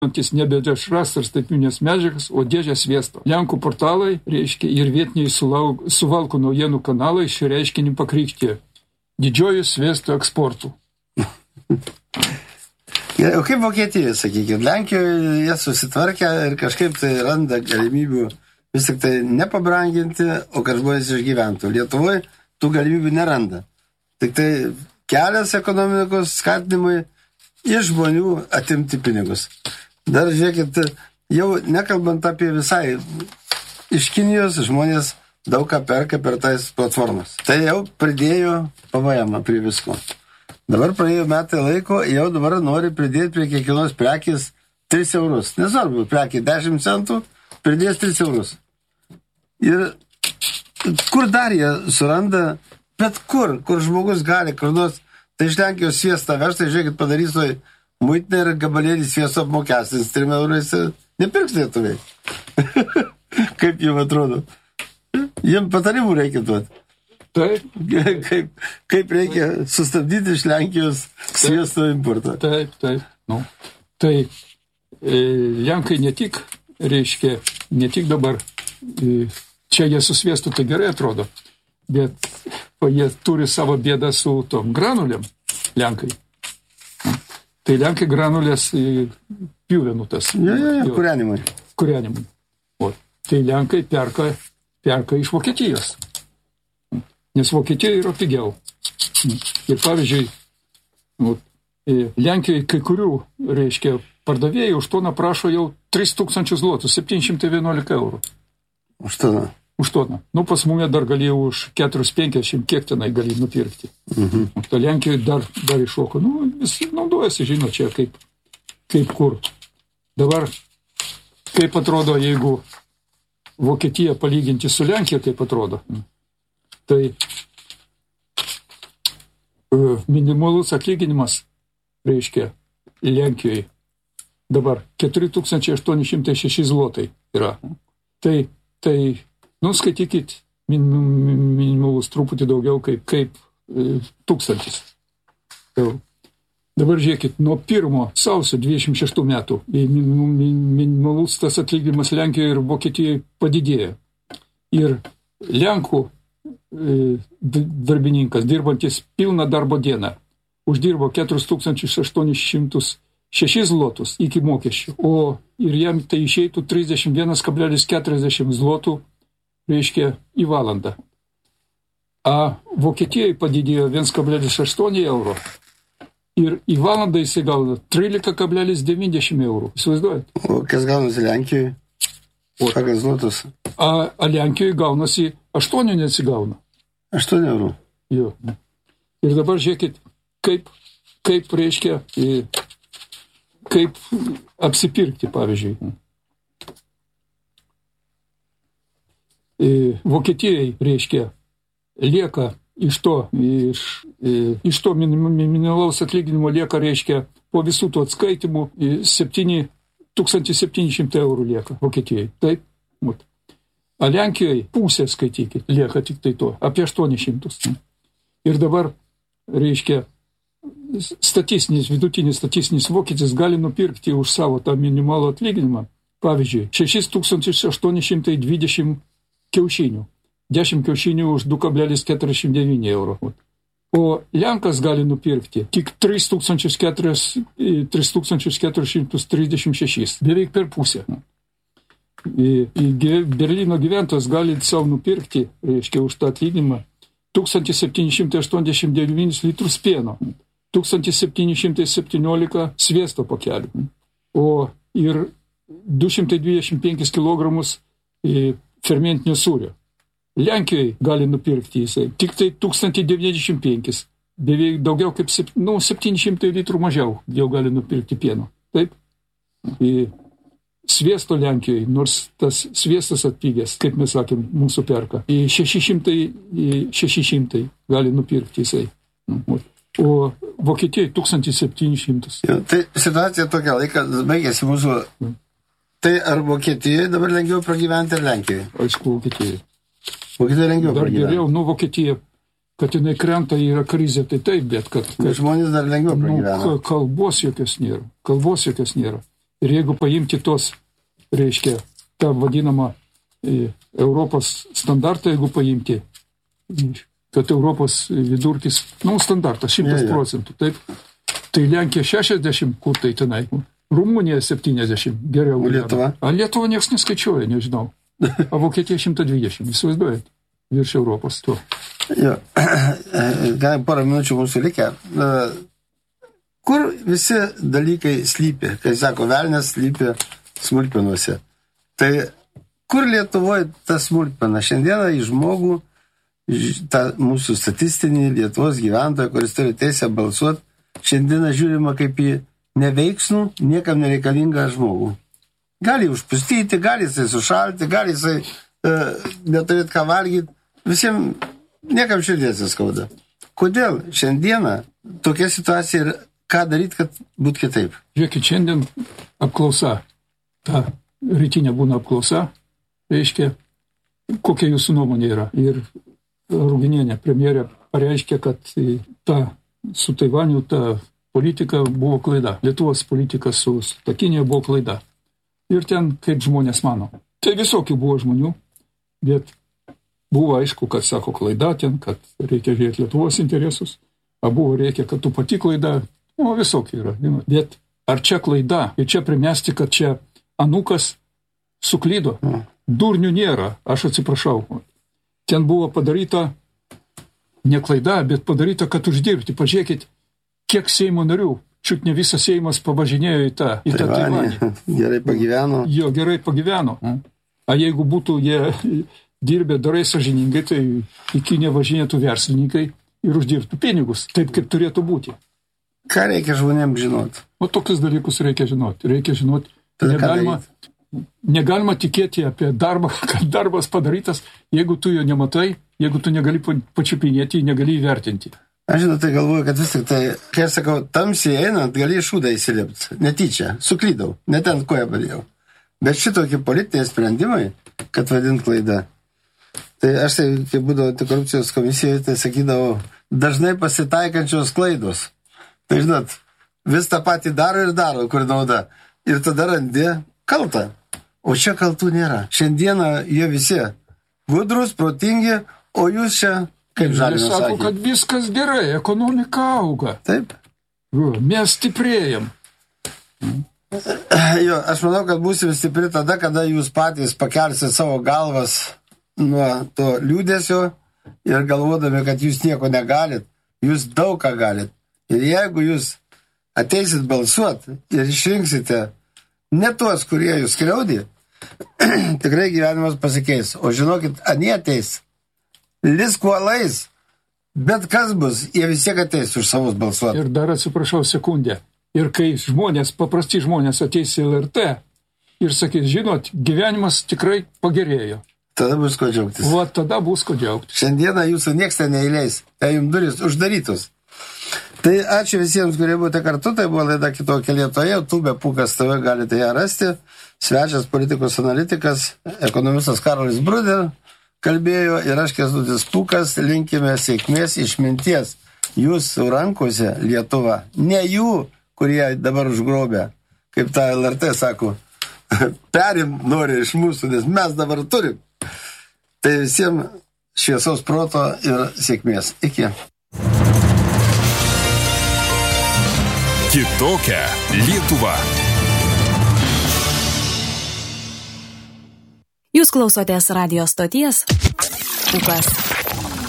nebe dešras ar statminės medžiagas, o dėžę sviesto. Lenkų portalai, reiškia, ir vietiniai Suvalkų naujienų kanalai šį reiškinį pakrikštė didžiojų sviesto eksportų. O kaip Vokietijoje, sakykime, Lenkijoje jie susitvarkė ir kažkaip tai randa galimybių vis tik tai nepabranginti, o kad žmonės išgyventų. Lietuvoje tų galimybių neranda. Tik tai kelias ekonomikos skatinimui iš žmonių atimti pinigus. Dar žiūrėkit, jau nekalbant apie visai, iš Kinijos žmonės daug ką perka per tais platformas. Tai jau pridėjo PVM prie visko. Dabar praėjo metai laiko, jau dabar nori pridėti prie kiekvienos prekės 3 eurus. Nesvarbu, prekė 10 centų, pridės 3 eurus. Ir kur dar jie suranda, bet kur žmogus gali, kur nors, tai iš Lenkijos sviestą vežtai, žiūrėkit, padarys toj muitinę ir gabalėlį sviesto apmokestins 3 eurais, nepirks lietuviai. Kaip jums atrodo? Jiems patarimų reikia duoti. Taip. Kaip reikia sustabdyti iš Lenkijos sviesto importą. Taip. Nu. Tai Lenkai ne tik dabar, čia jie su sviestu tai gerai atrodo, bet jie turi savo bėdą su tom granulėm, Lenkai. Tai Lenkai granulės pjuvenutas. Kūrenimai. O, tai Lenkai perka iš Vokietijos. Nes Vokietijoje yra pigiau. Ir pavyzdžiui, Lenkijoje kai kurių, reiškia, pardavėjai už toną prašo jau 3000 zlotų, 711 eurų. Už toną? Už toną. Nu, pas mumė dar galėjo už 450, kiek tenai gali nupirkti. Ta Lenkijoje dar iššoko. Nu, visi naudojasi, žino, čia kaip kur. Dabar, kaip atrodo, jeigu Vokietija palyginti su Lenkija, kaip atrodo, tai minimalus atlyginimas, reiškia, Lenkijoje dabar 4806 zlotai yra. Tai skaitykit, minimalus truputį daugiau kaip 1000 eurų. Dabar žiūrėkit, nuo 1 sausio 26 metų minimalus tas atlyginimas Lenkijoje ir Vokietijoje padidėjo. Ir Lenkų darbininkas, dirbantis pilną darbo dieną, uždirbo 4806 zlotus iki mokesčių, ir jam tai išeitų 31,40 zlotų, reiškia, į valandą. A Vokietijoje padidėjo 1,8 euro ir į valandą jisai gauna 13,90 eurų. Įsivaizduojat? O kas gaunasi Lenkijoje? Pagal zlotus? A Lenkijoje gaunasi 8 nesigauna. 8 eurų? Jo. Ir dabar žiūrėkit, kaip reiškia, kaip apsipirkti, pavyzdžiui. Vokietijai, reiškia, lieka iš to minimalaus atlyginimo lieka, reiškia, po visų tų atskaitimų 1700 eurų lieka Vokietijai. Taip? A Lenkijoje pusė, skaitykit, lieka tik tai to, apie 800. Ir dabar, reiškia, vidutinis statistinis vokietis gali nupirkti už savo tą minimalų atlyginimą, pavyzdžiui, 6820 kiaušinių. 10 kiaušinių už 2,49 eurų. O Lenkas gali nupirkti tik 3436, beveik per pusę. Berlyno gyventojas gali savo nupirkti, reiškia, už tą atlyginimą 1789 litrus pieno, 1717 sviesto pakelių, o ir 225 kg fermentinio sūrio. Lenkijoje gali nupirkti jisai tik tai 1095, beveik daugiau kaip 700 litrų mažiau jau gali nupirkti pieno. Taip? Sviesto Lenkijoje, nors tas sviestas atpigęs, kaip mes sakėm, mūsų perka, 600 gali nupirkti jisai. O Vokietijoje 1700. Tai situacija tokia, laikas baigėsi mūsų. Tai ar Vokietijoje dabar lengviau pragyventi ar Lenkijoje? Aišku, Vokietijoje. Vokietijoje lengviau dar pragyventi. Geriau, Vokietija, kad jinai krenta, yra krizė, tai taip, bet kad žmonės dar lengviau pragyvena. Kalbos jokios nėra. Ir jeigu paimti tos, reiškia, tą vadinamą Europos standartą, jeigu paimti, kad Europos vidurkis, standartas 100%, taip, tai Lenkija 60, kur tai tenai, Rumunija 70, geriau. Lietuva? A Lietuva nieks neskaičiuoja, nežinau. A Vokietija 120, įsivaizduojat, virš Europos to. Jo, gal porą minučių mūsų likę. Kur visi dalykai slypi? Kai sako, velnės slypi smulkmenuose. Tai kur Lietuvoje ta smulkmena? Šiandieną į žmogų, tą mūsų statistinį Lietuvos gyventoją, kuris turi teisę balsuoti, šiandieną žiūrima kaip į neveiksnų, niekam nereikalingą žmogų. Gali užpustyti, gali jisai sušalti, gali jisai neturėti ką valgyti. Visiems niekam širdės skauda. Kodėl šiandieną tokia situacija ir ką daryti, kad būtų kitaip? Žiūrėkit, šiandien apklausa, ta rytinė būna apklausa, reiškia, kokia jūsų nuomonė yra. Ir Ruginienė, premjerė, pareiškė, kad ta su Taivaniu ta politika buvo klaida. Lietuvos politika su Kinija buvo klaida. Ir ten, kaip žmonės mano. Tai visokių buvo žmonių, bet buvo aišku, kad sako klaida ten, kad reikia žiūrėti Lietuvos interesus, a buvo reikia, kad tu pati klaida, visokių yra. Bet ar čia klaida? Ir čia primesti, kad čia anukas suklydo. Durnių nėra, aš atsiprašau. Ten buvo padaryta ne klaida, bet padaryta, kad uždirbti. Pažiūrėkit, kiek Seimo narių, čiut ne visas Seimas pavažinėjo į tą Taivanį. Gerai pagyveno. Jo, gerai pagyveno. A jeigu būtų jie dirbę darai sąžiningai, tai į Kiniją važinėtų verslininkai ir uždirbtų pinigus, taip kaip turėtų būti. Ką reikia žmonėms žinoti? Tokius dalykus reikia žinoti. Reikia žinoti, negalima tikėti apie darbą, kad darbas padarytas, jeigu tu jo nematai, jeigu tu negali pačiupinėti, negali įvertinti. Aš tai galvoju, kad vis tik tai, kai aš sakau, tamsiai einant, gali šūdą įsilipti. Netyčia, suklydau, ne ten koją padėjau. Bet šitokie politiniai sprendimai, kad vadint klaida. Tai aš tai, kai būdavo korupcijos komisijoje, tai sakydavau, dažnai pasitaikančios klaidos. Tai žinot, vis tą patį daro ir daro, kur nauda. Ir tada randi kaltą. O čia kaltų nėra. Šiandieną jie visi gudrus, protingi, o jūs čia, kaip Žalimas sakė. Sako, kad viskas gerai, ekonomika auga. Taip. Mes stiprėjam. Jo, aš manau, kad būsim stipri tada, kada jūs patys pakelsit savo galvas nuo to liūdėsio ir galvodami, kad jūs nieko negalit, jūs daug ką galit. Ir jeigu jūs ateisit balsuoti ir išrinksite ne tuos, kurie jūs skriaudė, tikrai gyvenimas pasikeis. O žinokit, anie ateis, liskuolais, bet kas bus, jie vis tiek ateis už savus balsuoti. Ir dar atsiprašau sekundę. Ir kai žmonės, paprasti žmonės ateis į LRT ir sakys, žinot, gyvenimas tikrai pagerėjo. Tada bus ko džiaugtis. Tada bus ko džiaugtis. Šiandieną jūsų nieks ten neįleis, tai jums durys uždarytos. Tai ačiū visiems, kurie buvote kartu, tai buvo laida Kitokia Lietuvoje, YouTube, Pūkas TV, galite ją rasti. Svečias politikos analitikas, ekonomistas Karolis Bruder kalbėjo ir aš Kęstutis Pūkas, linkime sėkmės, išminties. Jūsų rankose Lietuva, ne jų, kurie dabar užgrobė, kaip ta LRT sako, perim nori iš mūsų, nes mes dabar turim. Tai visiems šviesaus proto ir sėkmės. Iki. Kitokia Lietuva. Jūs klausotės radijo stoties Pūkas.